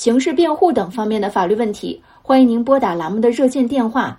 刑事辩护等方面的法律问题，欢迎您拨打栏目的热线电话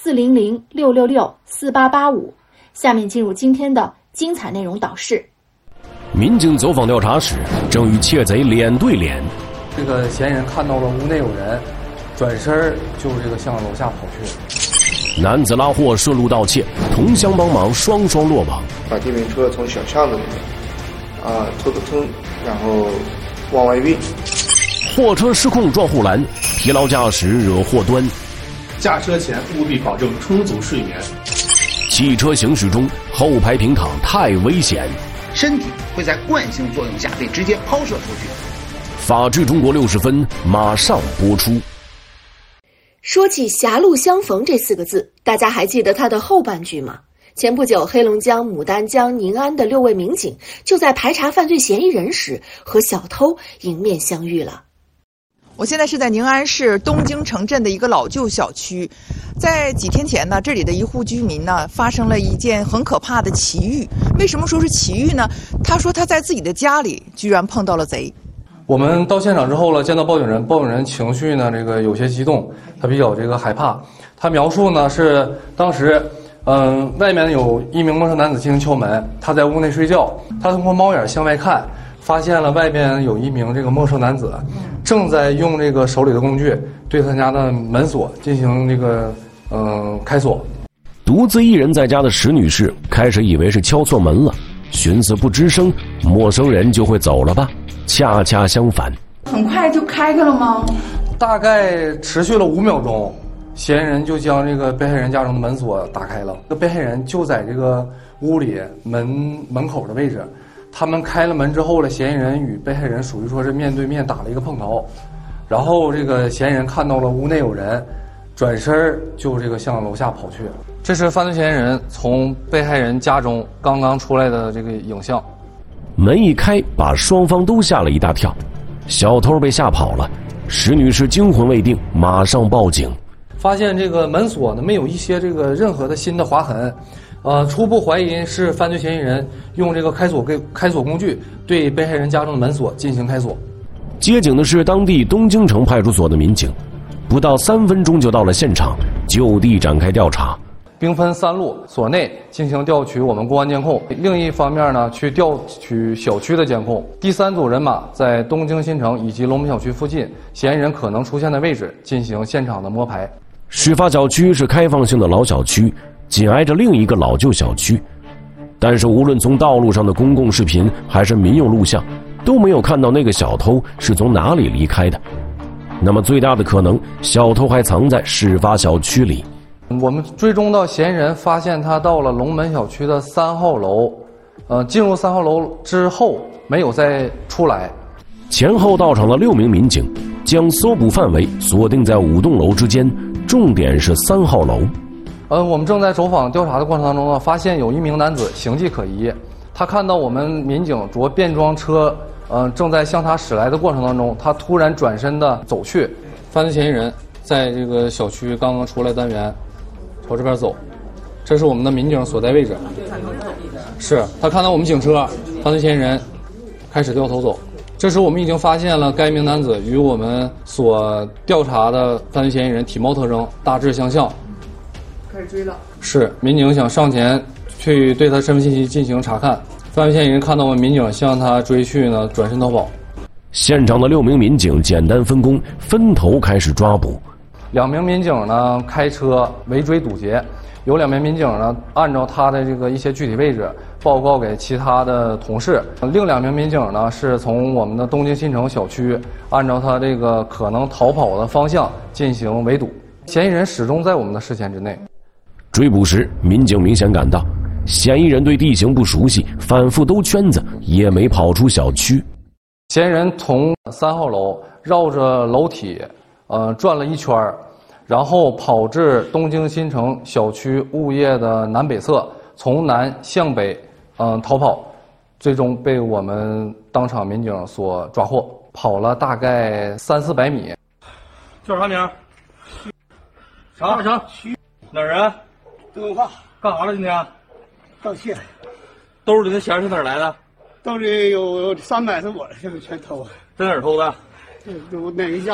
400-666-4885。下面进入今天的精彩内容导视。 民警走访调查时，正与窃贼脸对脸。 这个嫌疑人看到了屋内有人，转身就向楼下跑去。 男子拉货顺路盗窃，同乡帮忙，双双落网。 把电瓶车从小巷子里面偷，然后往外运。 货车失控撞护栏，疲劳驾驶惹祸端。 驾车前务必保证充足睡眠。 汽车行驶中后排平躺太危险， 身体会在惯性作用下被直接抛射出去。 法治中国60分马上播出。 说起狭路相逢这4个字，大家还记得它的后半句吗？前不久，黑龙江牡丹江宁安的6位民警就在排查犯罪嫌疑人时和小偷迎面相遇了。 我现在是在宁安市东京城镇的一个老旧小区，在几天前呢，这里的一户居民呢发生了一件很可怕的奇遇。为什么说是奇遇呢？他说他在自己的家里居然碰到了贼。 我们到现场之后了，见到报警人情绪呢有些激动，他比较害怕。他描述呢是当时外面有一名陌生男子进行敲门，他在屋内睡觉，他通过猫眼向外看，发现了外边有一名陌生男子正在用手里的工具对他家的门锁进行开锁。 独自一人在家的石女士开始以为是敲错门了，寻思不吱声，陌生人就会走了吧？恰恰相反， 很快就开开了吗？ 大概持续了5秒钟，嫌疑人就将被害人家中的门锁打开了。被害人就在屋里门口的位置。他们开了门之后了，嫌疑人与被害人属于说是面对面打了一个碰头，然后嫌疑人看到了屋内有人，转身就向楼下跑去。这是犯罪嫌疑人从被害人家中刚刚出来的影像。 门一开，把双方都吓了一大跳，小偷被吓跑了。石女士惊魂未定，马上报警。 发现门锁呢没有一些任何的新的划痕。初步怀疑是犯罪嫌疑人用开锁工具对被害人家中的门锁进行开锁。 接警的是当地东京城派出所的民警，不到3分钟就到了现场，就地展开调查。 兵分3路，所内进行调取我们公安监控，另一方面呢去调取小区的监控。第3组人马在东京新城以及龙门小区附近嫌疑人可能出现的位置进行现场的摸排。 事发小区是开放性的老小区，紧挨着另一个老旧小区，但是无论从道路上的公共视频还是民用录像，都没有看到那个小偷是从哪里离开的。那么最大的可能，小偷还藏在事发小区里。 我们追踪到嫌疑人，发现他到了龙门小区的3号楼，进入3号楼之后没有再出来。 前后到场的6名民警将搜捕范围锁定在5栋楼之间，重点是3号楼。 我们正在走访调查的过程当中呢，发现有一名男子形迹可疑。他看到我们民警着便装车，正在向他驶来的过程当中，他突然转身的走去。犯罪嫌疑人在小区刚刚出来单元，朝这边走，这是我们的民警所在位置。是他看到我们警车，犯罪嫌疑人开始掉头走。这时我们已经发现了该名男子与我们所调查的犯罪嫌疑人体貌特征大致相像。 开始追了。 是民警想上前去对他身份信息进行查看，犯罪嫌疑人看到我们民警向他追去呢，转身逃跑。 现场的6名民警简单分工，分头开始抓捕。 2名民警呢开车围追堵截，有2名民警呢按照他的一些具体位置报告给其他的同事，另2名民警呢是从我们的东京新城小区按照他可能逃跑的方向进行围堵，嫌疑人始终在我们的视线之内。 追捕时，民警明显感到嫌疑人对地形不熟悉，反复兜圈子也没跑出小区。 嫌疑人从3号楼绕着楼体转了一圈，然后跑至东京新城小区物业的南北侧，从南向北逃跑，最终被我们当场民警所抓获。跑了大概300-400米。 叫啥名？啥？哪儿人？ 东话。 干啥了今天？ 盗窃。 兜里的钱是哪儿来的？ 兜里有300是我的，这个全偷了。 在哪儿偷的？ 有哪一家？